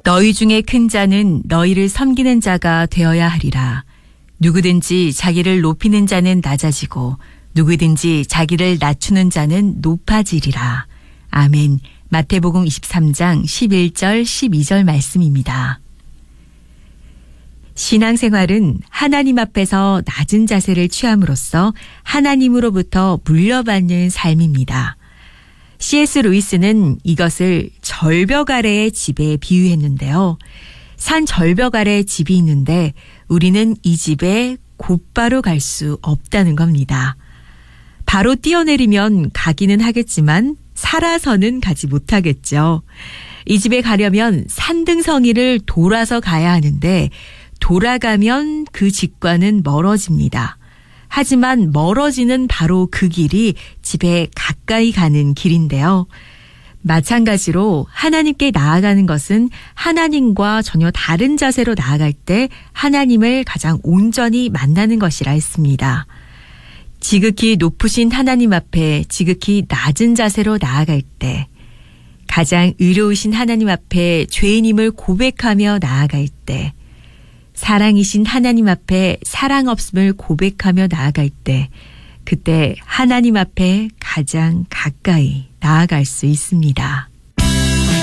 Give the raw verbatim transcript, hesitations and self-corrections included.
너희 중에 큰 자는 너희를 섬기는 자가 되어야 하리라. 누구든지 자기를 높이는 자는 낮아지고 누구든지 자기를 낮추는 자는 높아지리라. 아멘. 마태복음 이십삼 장 십일 절 십이 절 말씀입니다. 신앙생활은 하나님 앞에서 낮은 자세를 취함으로써 하나님으로부터 물려받는 삶입니다. 씨 에스 루이스는 이것을 절벽 아래의 집에 비유했는데요. 산 절벽 아래에 집이 있는데 우리는 이 집에 곧바로 갈 수 없다는 겁니다. 바로 뛰어내리면 가기는 하겠지만 살아서는 가지 못하겠죠. 이 집에 가려면 산등성이를 돌아서 가야 하는데 돌아가면 그 집과는 멀어집니다. 하지만 멀어지는 바로 그 길이 집에 가까이 가는 길인데요. 마찬가지로 하나님께 나아가는 것은 하나님과 전혀 다른 자세로 나아갈 때 하나님을 가장 온전히 만나는 것이라 했습니다. 지극히 높으신 하나님 앞에 지극히 낮은 자세로 나아갈 때, 가장 의로우신 하나님 앞에 죄인임을 고백하며 나아갈 때, 사랑이신 하나님 앞에 사랑 없음을 고백하며 나아갈 때, 그때 하나님 앞에 가장 가까이 나아갈 수 있습니다.